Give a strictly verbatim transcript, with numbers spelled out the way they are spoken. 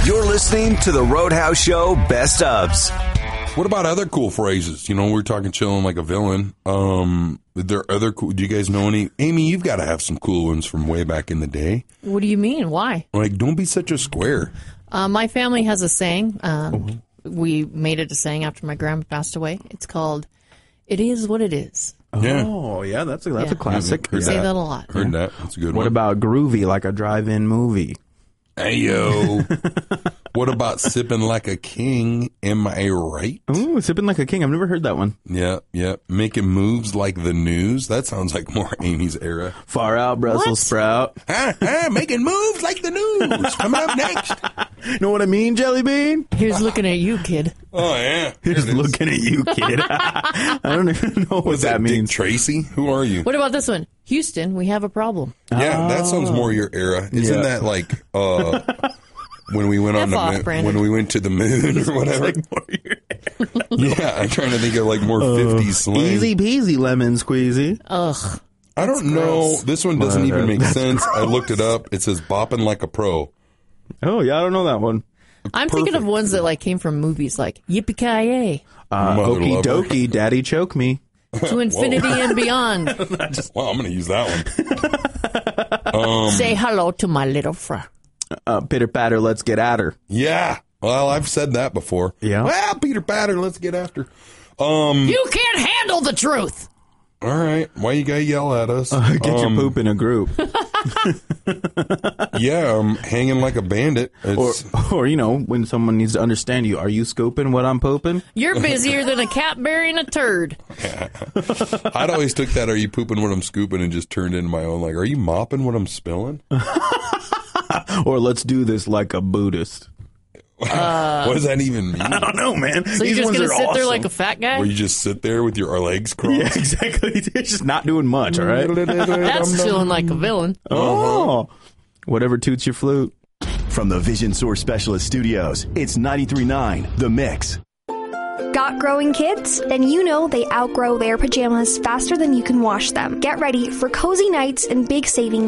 You're listening to the Roadhouse Show Best Ofs. What about other cool phrases? You know, we were talking chilling like a villain. Um, are there other cool, do you guys know any? Amy, you've got to have some cool ones from way back in the day. What do you mean? Why? Like, don't be such a square. Uh, my family has a saying. Um, we made it a saying after my grandma passed away. It's called, "It is what it is." Yeah. Oh, yeah, that's a, that's Yeah. a classic. Heard Say that. that a lot. Heard that. That's a good What one. about groovy, like a drive-in movie? Hey, yo. What about sipping like a king? Am I right? Ooh, sipping like a king. I've never heard that one. Yeah, yeah. Making moves like the news. That sounds like more Amy's era. Far out, Brussels What? sprout. ah, ah, making moves like the news. Coming up next. Know what I mean, Jelly Bean? Here's looking at you, kid. Oh, yeah. Just looking at you, kid. I don't even know what What's that, that, means. Dick Tracy? Who are you? What about this one? Houston, we have a problem. Yeah, that sounds more your era. Isn't Yeah. that like uh, when we went on F the off, moon, Brandon. when we went to the moon or whatever? Yeah, I'm trying to think of like more fifties slang. Easy peasy lemon squeezy. Ugh. I don't know. gross. This one doesn't Whatever. even make That's sense. I looked it up. It says bopping like a pro. Oh, yeah, I don't know that one. I'm thinking of Perfect. ones that like came from movies like Yippee-ki-yay, Uh, Mother Okie lover. dokie, daddy choke me. To Infinity and Beyond. Well, I'm going to use that one. Um, Say hello to my little friend. Uh, pitter patter, let's get at her. Yeah. Well, I've said that before. Yeah. Well, Peter Patter, let's get after. Um. You can't handle the truth. All right. Why you gotta yell at us? Uh, get your Um, poop in a group. Yeah, I'm hanging like a bandit. Or, It's, or, you know, when someone needs to understand you, are you scooping what I'm pooping? You're busier than a cat burying a turd. I'd always took that, are you pooping what I'm scooping, and just turned into my own, like, are you mopping what I'm spilling? Or let's do this like a Buddhist. What does that even mean? I don't know, man. So you're just going to sit there like a fat guy? Where you just sit there with your legs crossed? Yeah, exactly. It's just not doing much, all right? That's chilling like a villain. Oh, whatever toots your flute. From the Vision Source Specialist Studios, it's ninety-three point nine The Mix. Got growing kids? Then you know they outgrow their pajamas faster than you can wash them. Get ready for cozy nights and big savings